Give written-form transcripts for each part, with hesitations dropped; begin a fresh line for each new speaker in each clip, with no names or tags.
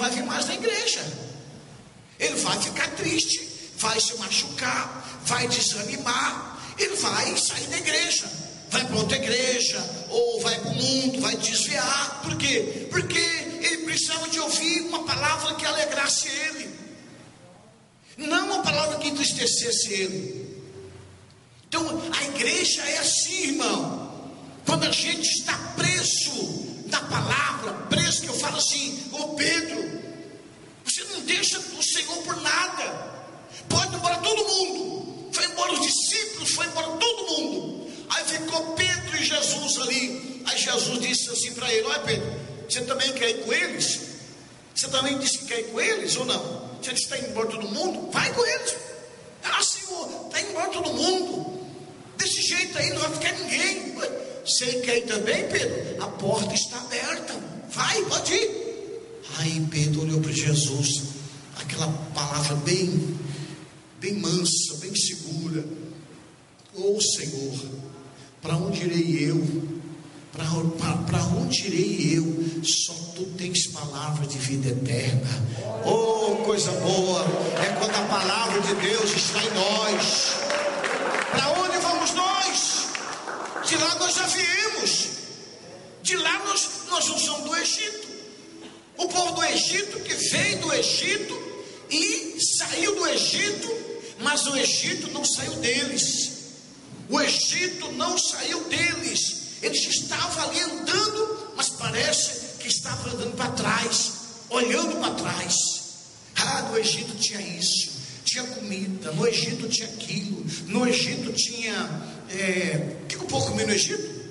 vai vir mais na igreja. Ele vai ficar triste, vai se machucar, vai desanimar, ele vai sair da igreja, vai para outra igreja, ou vai para o mundo, vai desviar. Por quê? Porque ele precisava de ouvir uma palavra que alegrasse ele, não uma palavra que entristecesse ele. Então a igreja é assim, irmão. Quando a gente está preso na palavra, preso, que eu falo assim, ô Pedro, você não deixa o Senhor por nada. Pode ir embora todo mundo. Foi embora os discípulos, foi embora todo mundo. Aí ficou Pedro e Jesus ali. Aí Jesus disse assim para ele: olha, Pedro, você também quer ir com eles? Você também disse que quer ir com eles ou não? Você disse que está indo embora todo mundo? Vai com eles. Ah, Senhor, está indo embora todo mundo. Desse jeito aí não vai ficar ninguém. Você quer ir também, Pedro? A porta está aberta. Vai, pode ir. Aí Pedro olhou para Jesus, aquela palavra bem mansa, bem segura: ô Senhor, para onde irei eu? Para onde irei eu? Só tu tens palavra de vida eterna. Oh, coisa boa é quando a palavra de Deus está em nós. Para onde vamos nós? De lá nós já viemos. De lá nós não somos do Egito. O povo do Egito, que veio do Egito e saiu do Egito, mas o Egito não saiu deles. O Egito não saiu deles. Eles estavam ali andando, mas parece que estavam andando para trás, olhando para trás. Ah, no Egito tinha isso, tinha comida, no Egito tinha aquilo, no Egito tinha... o que o povo comia no Egito?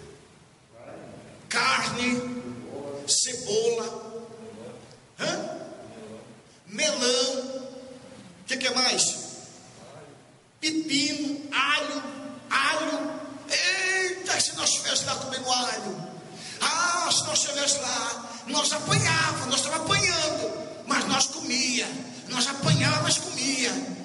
Carne, cebola, melão, o que é mais? Pepino, alho. Eita, se nós estivéssemos lá comendo alho, se nós estivéssemos lá, nós apanhávamos, nós estávamos apanhando, mas nós comia, nós apanhávamos, mas comia.